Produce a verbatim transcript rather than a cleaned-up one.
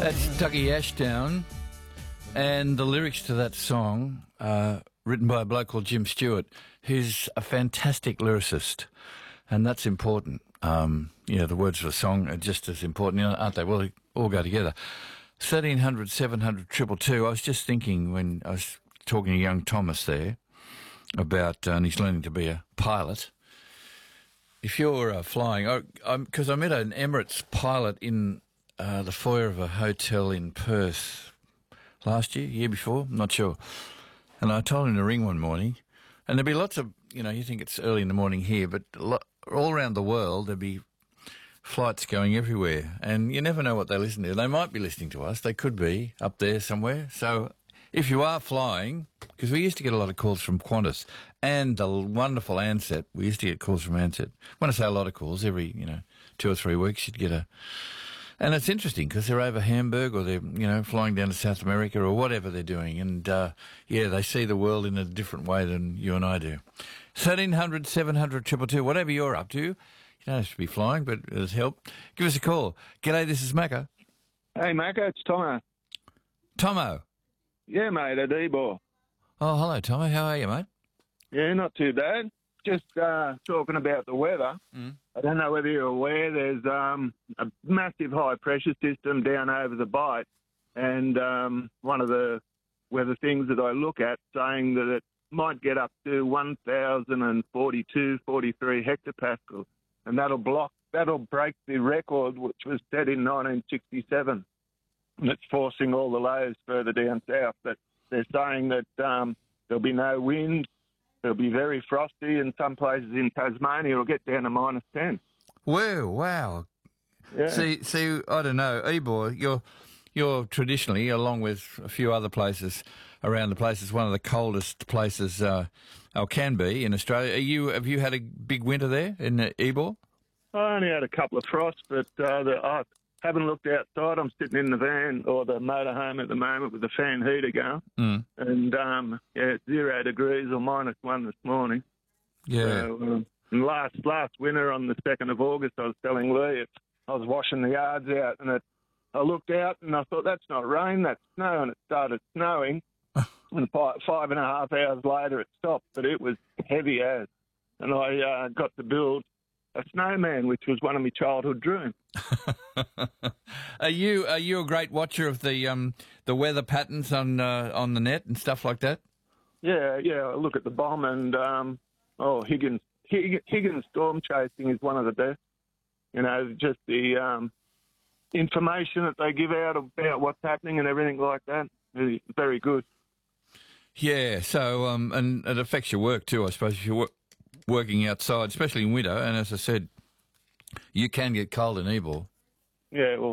That's Dougie Ashdown, and the lyrics to that song are written by a bloke called Jim Stewart, who's a fantastic lyricist, and that's important. Um, you know, the words of the song are just as important, aren't they? Well, they all go together. thirteen hundred, seven hundred, two two two. I was just thinking when I was talking to young Thomas there about, uh, and he's learning to be a pilot. If you're uh, flying, because I, I, I met an Emirates pilot in uh, the foyer of a hotel in Perth last year, year before, I'm not sure. And I told him to ring one morning, and there'd be lots of, you know, you think it's early in the morning here, but lot, all around the world there'd be flights going everywhere, and you never know what they listen to. They might be listening to us. They could be up there somewhere. So if you are flying, because we used to get a lot of calls from Qantas and the wonderful Ansett. We used to get calls from Ansett. When I say a lot of calls, every, you know, two or three weeks you'd get a... And it's interesting because they're over Hamburg or they're, you know, flying down to South America or whatever they're doing. And, uh, yeah, they see the world in a different way than you and I do. thirteen hundred, seven hundred, two two two, whatever you're up to. You don't have to be flying, but it'll help. Give us a call. G'day, this is Macca. Hey, Macca, it's Tomo. Tomo? Yeah, mate, at Ebor. Oh, hello, Tomo. How are you, mate? Yeah, not too bad. Just uh, talking about the weather. Mm. I don't know whether you're aware, there's um, a massive high-pressure system down over the Bight, and um, one of the weather things that I look at saying that it might get up to one thousand forty-two, forty-three hectopascals, and that'll block, that'll break the record which was set in nineteen sixty-seven. And it's forcing all the lows further down south. But they're saying that um, there'll be no wind. It'll be very frosty, and some places in Tasmania will get down to minus ten. Whoa, wow. Yeah. See, see, I don't know, Ebor, you're, you're traditionally, along with a few other places around the place, it's one of the coldest places, uh, or can be, in Australia. Are you, have you had a big winter there in uh, Ebor? I only had a couple of frosts, but uh, the, I haven't looked outside. I'm sitting in the van or the motorhome at the moment with the fan heater going. Mm. And, um, yeah, it's zero degrees or minus one this morning. Yeah. So, um, and last last winter on the second of August, I was telling Lee, it, I was washing the yards out, and it, I looked out and I thought, that's not rain, that's snow, and it started snowing. And five, five and a half hours later, it stopped, but it was heavy as. And I uh, got to build a snowman, which was one of my childhood dreams. Are you are you a great watcher of the um the weather patterns on uh, on the net and stuff like that? Yeah, yeah. I look at the bomb and um, oh Higgins Higgins storm chasing is one of the best. You know, just the um, information that they give out about what's happening and everything like that is very good. Yeah. So um and it affects your work too, I suppose, if you're wor- working outside, especially in winter. And as I said, you can get cold in Ebor. Yeah, well.